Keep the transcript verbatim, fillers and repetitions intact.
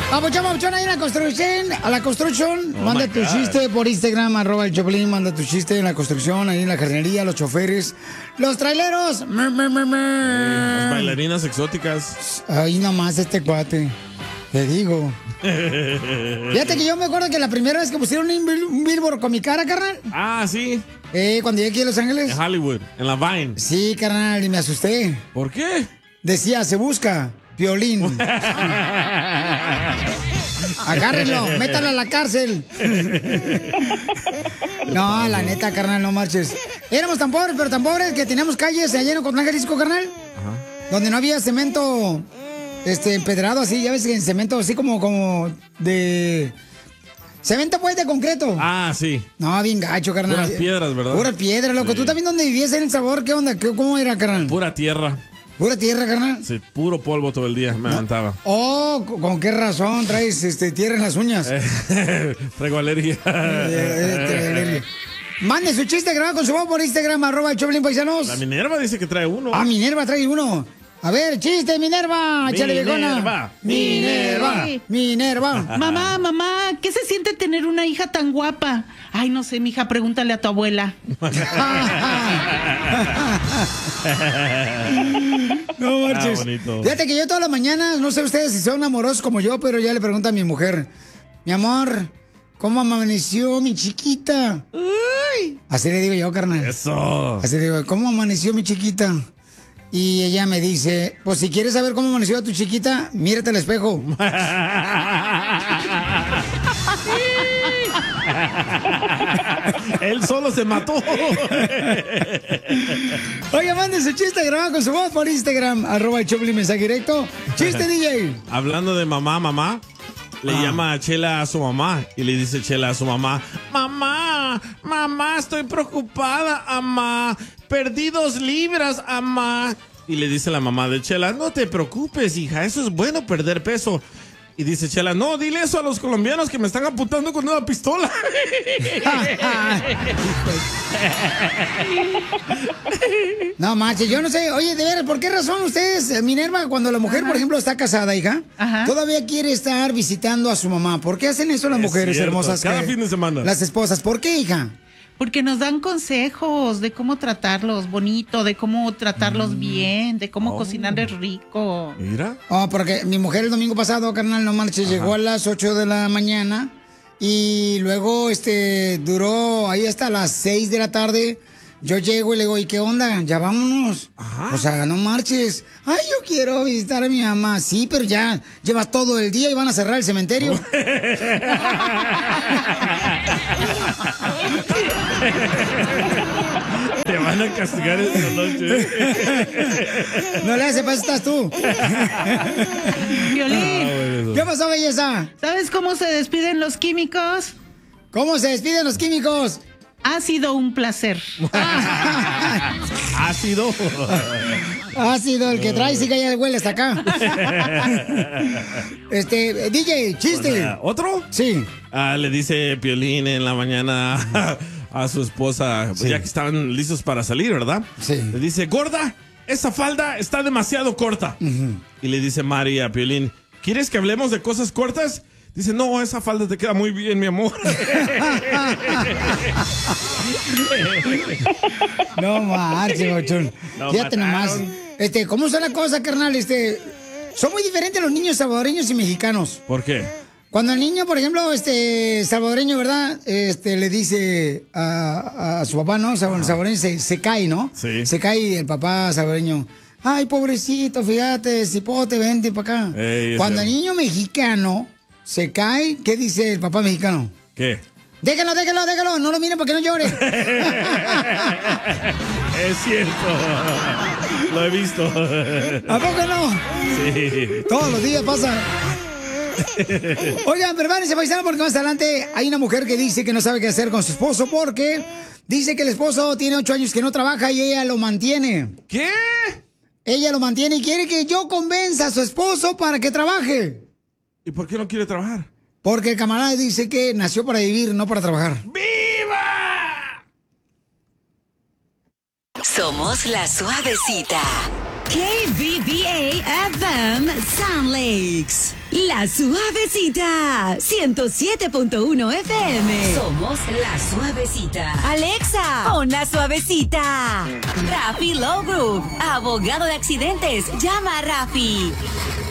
Papuchón, papuchón, ahí en la construcción, a la construcción, Oh manda my tu God. chiste por Instagram, arroba el Choplin, manda tu chiste en la construcción, ahí en la jardinería, los choferes, los traileros. Mer, mer, mer, mer. Las bailarinas exóticas. Ahí nomás este cuate, te digo. Fíjate que yo me acuerdo que la primera vez que pusieron un, bill- un billboard con mi cara, carnal. Ah, sí. Eh, cuando llegué aquí a Los Ángeles. En Hollywood, en la Vine. Sí, carnal, y me asusté. ¿Por qué? Decía, se busca, violín. Agárrenlo, métalo a la cárcel. No, la neta, carnal, no marches. Éramos tan pobres, pero tan pobres que teníamos calles allá en Ocotlán, Jalisco, carnal. Donde no había cemento este, empedrado así, ya ves que en cemento así como, como de... Cemento pues de concreto. Ah, sí. No, bien gacho, carnal. Puras piedras, ¿verdad? Pura piedra, loco. Sí. ¿Tú también dónde vivías en El Sabor? ¿Qué onda? ¿Qué- ¿Cómo era, carnal? Pura tierra. ¿Pura tierra, carnal? Sí, puro polvo todo el día, me aventaba. Oh, ¿con con qué razón traes este, tierra en las uñas? Traigo alergia. Eh, Mande su chiste grabado con su voz por Instagram, arroba el Choplin Paisanos. La Minerva dice que trae uno. Ah, Minerva trae uno. A ver, chiste, Minerva. Échale, viejona. Minerva. Minerva. Minerva. Mamá, mamá, ¿qué se siente tener una hija tan guapa? Ay, no sé, mija, pregúntale a tu abuela. No marches. Ah, bonito. Fíjate que yo todas las mañanas, no sé ustedes si son amorosos como yo, pero ya le pregunto a mi mujer, mi amor, ¿cómo amaneció mi chiquita? Uy. Así le digo yo, carnal. Eso. Así le digo, ¿cómo amaneció mi chiquita? Y ella me dice, pues si quieres saber cómo amaneció a tu chiquita, mírate al espejo. Él solo se mató. Oiga, mande su chiste grabado con su voz por Instagram, arroba el Choplin, mensaje directo. Chiste, D J. Hablando de mamá, mamá, le Ah. llama a Chela a su mamá y le dice Chela a su mamá, mamá, mamá, estoy preocupada, mamá, perdí dos libras, mamá. Y le dice la mamá de Chela, no te preocupes, hija, eso es bueno perder peso. Y dice Chela, no, dile eso a los colombianos que me están apuntando con una pistola. No manches, yo no sé. Oye, de veras, ¿por qué razón ustedes, eh, Minerva, cuando la mujer, por ejemplo, está casada, hija, Ajá. todavía quiere estar visitando a su mamá? ¿Por qué hacen eso las Es mujeres cierto, hermosas? cada que- fin de semana. Las esposas. ¿Por qué, hija? Porque nos dan consejos de cómo tratarlos bonito, de cómo tratarlos bien, de cómo Oh. cocinarles rico. Mira. Oh, porque mi mujer el domingo pasado, carnal, no marches, llegó a las ocho de la mañana y luego este duró ahí hasta las seis de la tarde. Yo llego y le digo, ¿y qué onda? Ya vámonos. Ajá. O sea, no marches. Ay, yo quiero visitar a mi mamá. Sí, pero ya llevas todo el día y van a cerrar el cementerio. Te van a castigar esta noche. No le hace, pues estás tú. Violín, ¿Qué pasó, belleza? ¿sabes cómo se despiden los químicos? ¿Cómo se despiden los químicos? Ha sido un placer. Ácido. Ha sido el que trae, sí que ya huele hasta acá. Este, D J, chiste. ¿Otro? Sí. Ah, le dice Piolín en la mañana a su esposa, Sí. ya que estaban listos para salir, ¿verdad? Sí. Le dice, gorda, esa falda está demasiado corta. Y le dice Mari a Piolín, ¿quieres que hablemos de cosas cortas? Dice, no, esa falda te queda muy bien, mi amor. No marches, bochón. Lo Fíjate nomás. mataron. Este, ¿cómo son las cosas, carnal? Este, son muy diferentes los niños salvadoreños y mexicanos. ¿Por qué? Cuando el niño, por ejemplo, este salvadoreño, ¿verdad? Este, le dice a, a su papá, ¿no? Sal- salvadoreño se, se cae, ¿no? Sí. Se cae el papá salvadoreño. Ay, pobrecito, fíjate, cipote, vente para acá. Ey, es Cuando el cierto. niño mexicano se cae, ¿qué dice el papá mexicano? ¿Qué? Déjalo, déjalo, déjalo, no lo miren para que no llore. Es cierto. Lo he visto. ¿A poco no? Sí. Todos los días pasa. Oigan, prepárense, paisano, porque más adelante hay una mujer que dice que no sabe qué hacer con su esposo porque dice que el esposo tiene ocho años que no trabaja y ella lo mantiene. ¿Qué? Ella lo mantiene y quiere que yo convenza a su esposo para que trabaje. ¿Y por qué no quiere trabajar? Porque el camarada dice que nació para vivir, no para trabajar. ¡Viva! Somos la suavecita. K B B A F M Sound Lakes. La Suavecita. ciento siete punto uno F M. Somos La Suavecita. Alexa, pon La Suavecita. Rafi Law Group. Abogado de accidentes. Llama a Rafi.